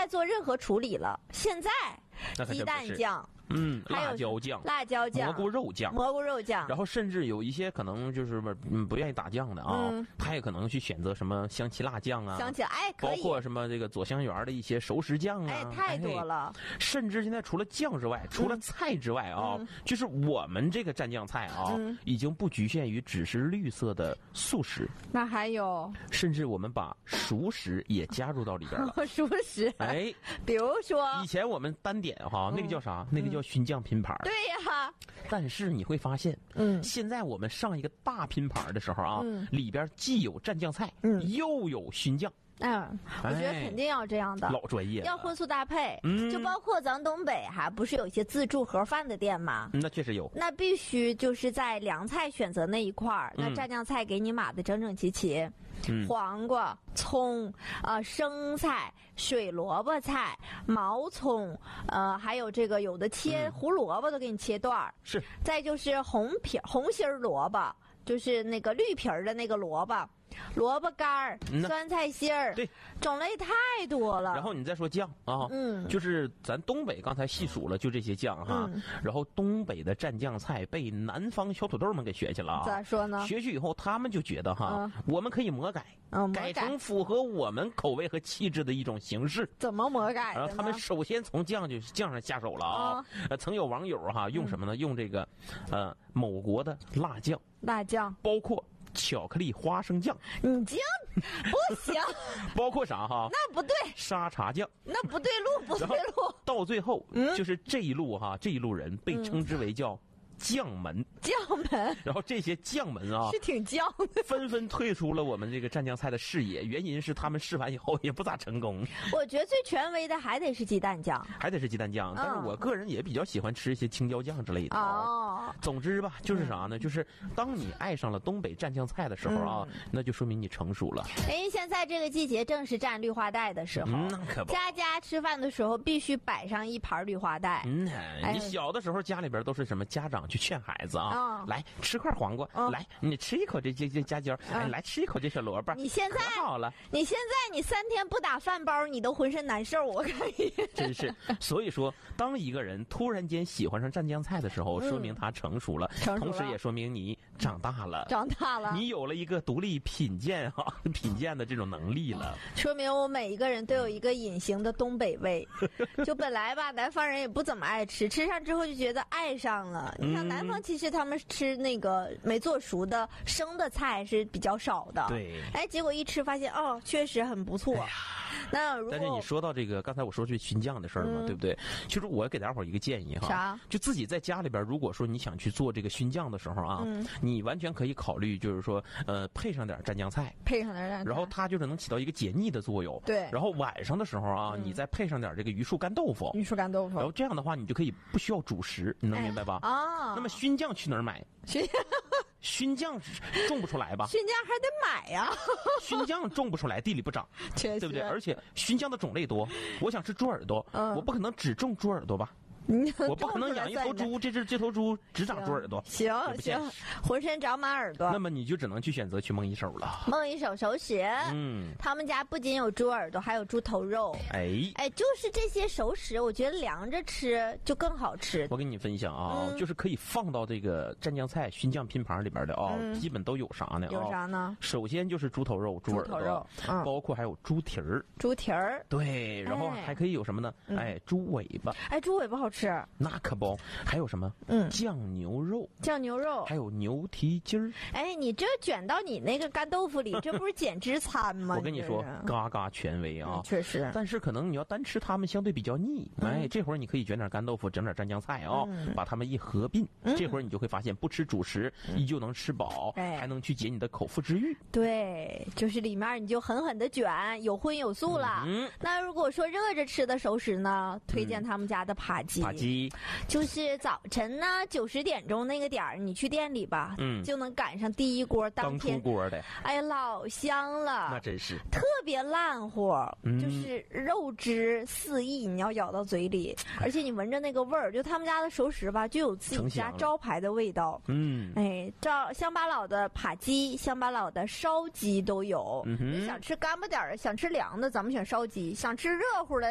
再做任何处理了。现在鸡蛋酱。 辣椒酱、蘑菇肉酱，然后甚至有一些可能就是不愿意打酱的啊，他也可能去选择什么香气辣酱啊，可以，包括什么这个佐香园的一些熟食酱啊， 太多了。 甚至现在除了酱之外，除了菜之外啊，就是我们这个蘸酱菜啊，已经不局限于只是绿色的素食， 那还有， 甚至我们把熟食也加入到里边了。 熟食，比如说以前我们单点哈，那个叫啥？那个叫熏酱拼盘。 对呀， 但是你会发现，现在我们上一个大拼盘的时候啊，里边既有蘸酱菜，又有熏酱。 我觉得肯定要这样的， 老专业， 要荤素搭配。就包括咱东北还不是有一些自助盒饭的店吗？ 那确实有。 那必须就是在凉菜选择那一块儿，那蘸酱菜给你码的整整齐齐，黄瓜、葱、生菜、水萝卜菜、毛葱，还有这个有的切胡萝卜都给你切段是。 再就是红心萝卜，就是那个绿皮儿的那个萝卜。萝卜干儿、酸菜心儿， 对， 种类太多了。 然后你再说酱啊，就是咱东北刚才细数了，就这些酱哈。然后东北的蘸酱菜被南方小土豆们给学去了啊。 咋说呢？ 学去以后，他们就觉得哈，我们可以魔改，改成符合我们口味和气质的一种形式。 怎么魔改的呢？ 然后他们首先从酱上下手了啊。曾有网友哈用什么呢？用这个某国的辣酱，包括巧克力花生酱， 你这样不行。 包括啥哈？ 那不对。 沙茶酱， 那不对路。 到最后，就是这一路人被称之为叫将门，然后这些将门啊， 是挺将的， 纷纷退出了我们这个蘸酱菜的视野。原因是他们试完以后也不咋成功。 我觉得最权威的还得是鸡蛋酱， 但是我个人也比较喜欢吃一些青椒酱之类的。总之吧，就是啥呢？就是当你爱上了东北蘸酱菜的时候啊，那就说明你成熟了。 现在这个季节正是蘸绿化带的时候， 那可不， 家吃饭的时候必须摆上一盘绿化带。 你小的时候家里边都是什么家长去劝孩子啊，来吃块黄瓜，来你吃一口这夹椒，来吃一口这小萝卜。 你现在可好了， 你3天不打饭包，你都浑身难受，我看你真是。所以说，当一个人突然间喜欢上蘸酱菜的时候，说明他成熟了，同时也说明你长大了，你有了一个独立品鉴的这种能力了， 说明我每一个人都有一个隐形的东北味。就本来吧，南方人也不怎么爱吃上之后就觉得爱上了。你看南方其实他们吃那个没做熟的生的菜是比较少的， 对， 结果一吃发现确实很不错。但是你说到这个，刚才我说去熏酱的事儿嘛，对不对？其实我给大伙儿一个建议哈， 啥？ 就自己在家里边，如果说你想去做这个熏酱的时候啊，你完全可以考虑，就是说配上点蘸酱菜，然后它就是能起到一个解腻的作用。 对。 然后晚上的时候啊，你再配上点这个榆树干豆腐，然后这样的话，你就可以不需要主食，你能明白吧？那么熏酱去哪儿买？熏酱种不出来吧？ 熏酱还得买呀。 熏酱种不出来，地里不长， 对不对？而且熏酱的种类多，我想吃猪耳朵，我不可能只种猪耳朵吧？我不可能养一头猪，这头猪只长猪耳朵， 行，浑身长满耳朵。 那么你就只能去选择去梦一手了。 梦一手熟食，他们家不仅有猪耳朵，还有猪头肉。就是这些熟食，我觉得凉着吃就更好吃。 我跟你分享啊，就是可以放到这个蘸酱菜、熏酱拼盘里边的基本都有啥呢？ 有啥呢？ 首先就是猪头肉、猪耳朵，包括还有猪蹄儿。对，然后还可以有什么呢？猪尾巴。 猪尾巴好吃。 那可不，还有什么？酱牛肉，还有牛蹄筋儿。 你这卷到你那个干豆腐里，这不是减脂餐吗？ 我跟你说，嘎嘎权威啊， 确实。 但是可能你要单吃它们相对比较腻，这会儿你可以卷点干豆腐，整点蘸酱菜啊，把它们一合并，这会儿你就会发现不吃主食依旧能吃饱，还能去解你的口腹之欲。 对，就是里面你就狠狠的卷，有荤有素了。那如果说热着吃的熟食呢，推荐他们家的扒鸡。就是早晨呢9-10点钟那个点儿，你去店里吧，就能赶上第一锅当天刚出锅的， 老香了， 那真是特别烂乎，就是肉汁四溢，你要咬到嘴里，而且你闻着那个味儿，就他们家的熟食吧，就有自己家招牌的味道。乡巴佬的扒鸡、乡巴佬的烧鸡都有。你想吃干巴点的，想吃凉的，咱们选烧鸡；想吃热乎的。